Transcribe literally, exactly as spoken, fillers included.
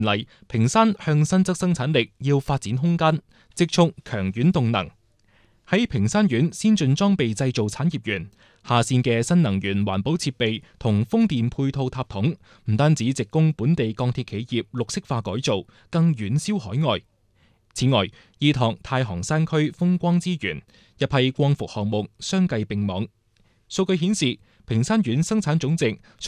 嚟，屏山向新增生產力要發展空間，積蓄強軟動能。喺屏山縣先進裝備製造產業園，下線嘅新能源環保設備同風電配套塔筒，唔單止直供本地鋼鐵企業綠色化改造，更遠銷海外。此外，依託太行山區風光資源，一批光伏項目相繼並網。數據顯示，屏山縣生產總值